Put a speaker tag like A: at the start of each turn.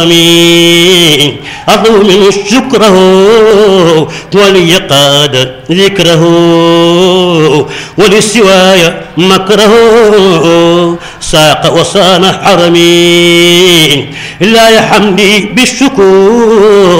A: أضو من شكره ولي قاد ذكره ولسواي مكره ساق وصان حرمي لا يحمدي بالشكور